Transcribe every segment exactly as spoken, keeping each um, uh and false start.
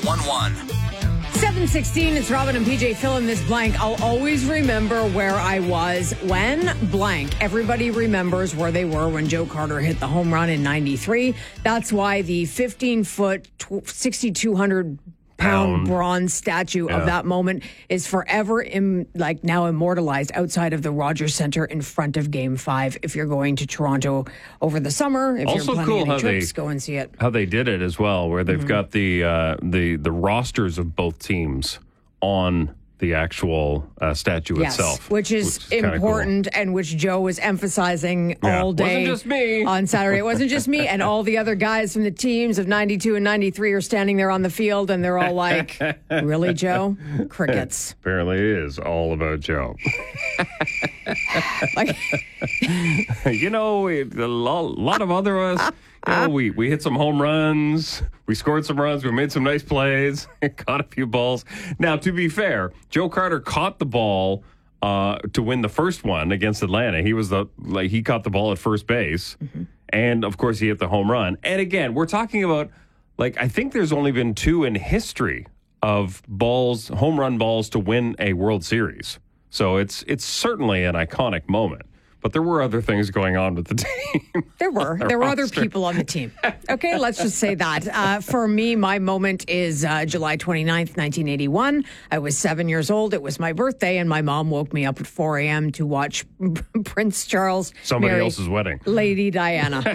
one. seven sixteen, it's Robin and P J. Fill in this blank. I'll always remember where I was when blank. Everybody remembers where they were when Joe Carter hit the home run in ninety-three. That's why the fifteen-foot, six thousand two hundred pound bronze statue yeah. of that moment is forever Im, like now immortalized outside of the Rogers Centre in front of Game Five. If you're going to Toronto over the summer, if also you're planning cool any how trips, they, go and see it. How they did it as well, where they've Mm-hmm. got the uh, the the rosters of both teams on the actual uh, statue yes, itself, which is, which is important cool. And which Joe was emphasizing yeah. all day. Wasn't just me on Saturday. It wasn't just me, and all the other guys from the teams of ninety-two and ninety-three are standing there on the field, and they're all like, "Really, Joe? Crickets." Apparently, it is all about Joe. like, you know, a lot, lot of other us. You know, we, we hit some home runs. We scored some runs. We made some nice plays. Caught a few balls. Now, to be fair, Joe Carter caught the ball uh, to win the first one against Atlanta. He was the like he caught the ball at first base, mm-hmm. and of course he hit the home run. And again, we're talking about like I think there's only been two in history of balls, home run balls to win a World Series. So it's it's certainly an iconic moment. But there were other things going on with the team. There were. There were other people on the team. Okay, let's just say that. Uh, for me, my moment is uh, July twenty-ninth, nineteen eighty-one. I was seven years old. It was my birthday, and my mom woke me up at four a.m. to watch Prince Charles Somebody marry else's wedding. Lady Diana.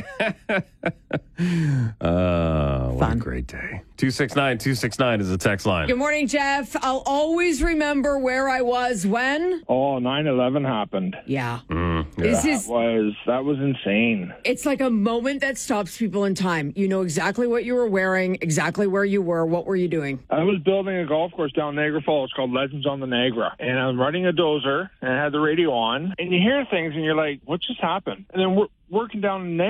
uh, what a great day. two six nine, two six nine is the text line. Good morning, Jeff. I'll always remember where I was when. Oh, nine eleven happened. Yeah. Mm, yeah. This is, that was that was insane. It's like a moment that stops people in time. You know exactly what you were wearing, exactly where you were. What were you doing? I was building a golf course down Niagara Falls called Legends on the Niagara, and I'm running a dozer, and I had the radio on, and you hear things, and you're like, what just happened? And then we're working down in Niagara.